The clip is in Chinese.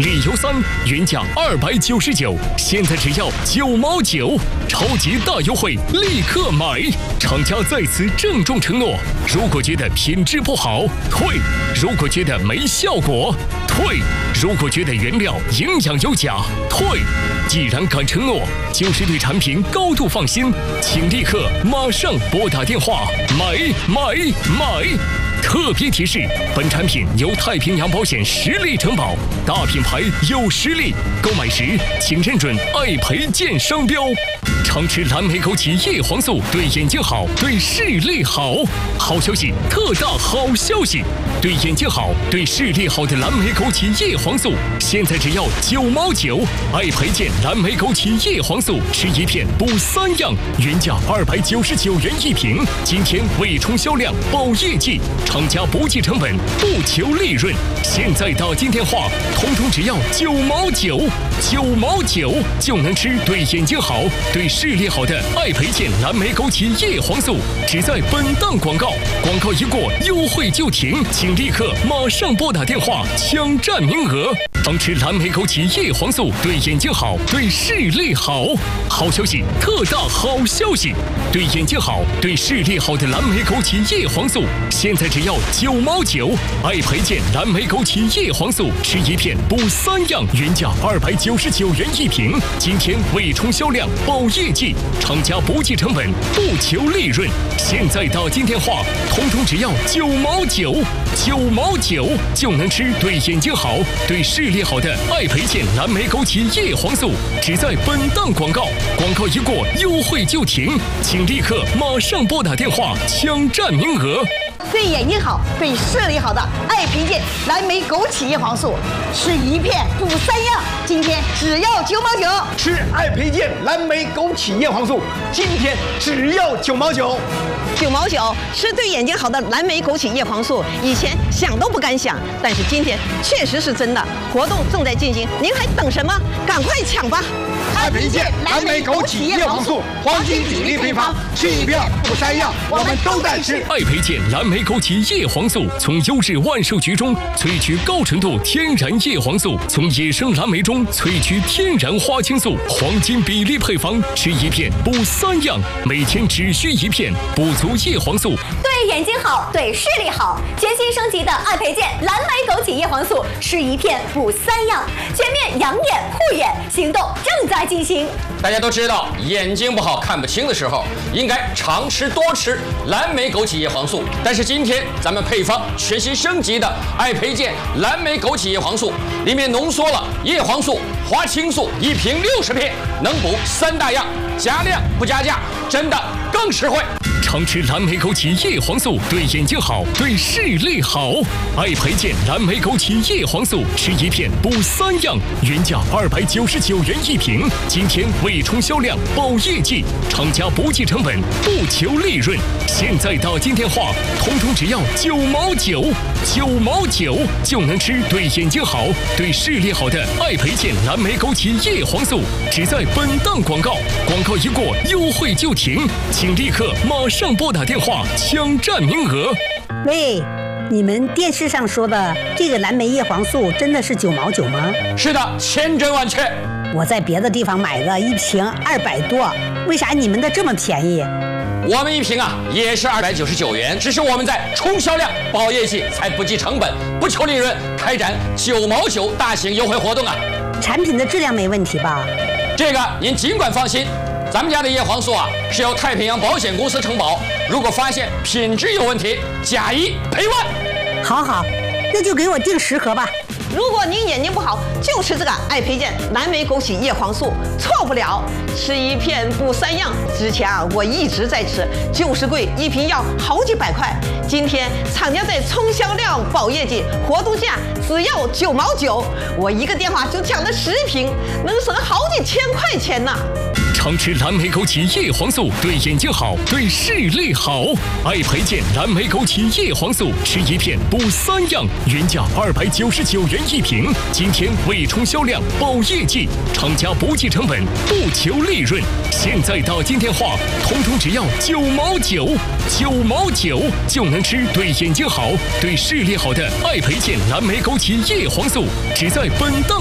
理由3，原价299，现在只要9毛9，超级大优惠，立刻买！厂家在此郑重承诺：如果觉得品质不好，退；如果觉得没效果，退；如果觉得原料营养有假，退。既然敢承诺，就是对产品高度放心，请立刻马上拨打电话买！特别提示：本产品由太平洋保险实力承保，大品牌有实力，购买时请认准爱培健商标。常吃蓝莓枸杞叶黄素对眼睛好，对视力好。好消息，特大好消息！对眼睛好，对视力好的蓝莓枸杞叶黄素，现在只要9毛9。爱培健蓝莓枸杞叶黄素，吃1片补3样，原价299元1瓶，今天为冲销量保业绩，厂家不计成本，不求利润。现在打进电话，通通只要9毛9，9毛9就能吃对眼睛好，对视力好的爱培健蓝莓枸杞叶黄素。只在本档广告，广告一过，优惠就停，请立刻马上拨打电话抢占名额。常吃蓝莓枸杞叶黄素对眼睛好，对视力好。好消息，特大好消息！对眼睛好，对视力好的蓝莓枸杞叶黄素，现在只要9毛9。爱培健蓝莓枸杞叶黄素，吃1片补3样，原价299元1瓶，今天为冲销量保业绩，厂家不计成本，不求利润。现在打进电话，通通只要9毛9，9毛9就能吃对眼睛好，对视力好的爱培健蓝莓枸杞叶黄素。只在本档广告，广告一过，优惠就停，请立刻马上拨打电话抢占名额。 对眼睛好，对视力好的爱培健蓝莓枸杞叶黄素，吃1片补3样，今天只要9毛9。 吃爱培健蓝莓枸杞叶黄素，今天只要9毛9。 9毛9，吃对眼睛好的蓝莓枸杞叶黄素，以前想都不敢想，但是今天确实是真的。活动正在进行，您还等什么？赶快抢吧！ 爱培健蓝莓枸杞叶黄素，黄金比例配方，吃1片补3样，我们都在吃。 爱培健蓝莓枸杞叶黄素，从优质万寿菊中萃取高纯度天然叶黄素，从野生蓝莓中萃取天然花青素，黄金比例配方，吃1片补3样，每天只需1片，补足叶黄素， 对眼睛好，对视力好。全新升级的爱培健蓝莓枸杞叶黄素，吃1片补3样，全面养眼护眼，行动正在进行。 大家都知道，眼睛不好看不清的时候，应该常吃多吃蓝莓枸杞叶黄素。但是今天咱们配方全新升级的爱培健蓝莓枸杞叶黄素，里面浓缩了叶黄素、花青素，1瓶60片，能补3大样，加量不加价，真的更实惠。 常吃蓝莓枸杞叶黄素对眼睛好，对视力好。爱培健蓝莓枸杞叶黄素，吃1片补3样，原价299元1瓶，今天为冲销量保业绩，厂家不计成本，不求利润。现在打进电话，通通只要9毛9，9毛9就能吃对眼睛好，对视力好的爱培健蓝莓枸杞叶黄素。只在本档广告，广告一过，优惠就停，请立刻马上拨打电话抢占名额。 喂，你们电视上说的这个蓝莓叶黄素真的是9毛9吗？ 是的，千真万确。 我在别的地方买的1瓶200多，为啥你们的这么便宜？ 我们1瓶啊也是299元，只是我们在冲销量保业绩，才不计成本，不求利润，开展9毛9大型优惠活动啊。 产品的质量没问题吧？ 这个您尽管放心，咱们家的叶黄素啊是由太平洋保险公司承保，如果发现品质有问题，假1赔1万。 好好，那就给我订10盒吧。 如果您眼睛不好，就吃这个爱培健蓝莓枸杞叶黄素，错不了。吃1片补3样，之前我一直在吃，就是贵，1瓶要好几百块。今天厂家在冲销量保业绩，活动价只要9毛9，我一个电话就抢了10瓶，能省好几千块钱呢。 常吃蓝莓枸杞叶黄素对眼睛好，对视力好。爱培健蓝莓枸杞叶黄素，吃1片补3样，原价299元1瓶，今天为冲销量保业绩，厂家不计成本，不求利润。现在打进电话，通通只要9毛9，9毛9就能吃对眼睛好，对视力好的爱培健蓝莓枸杞叶黄素。只在本档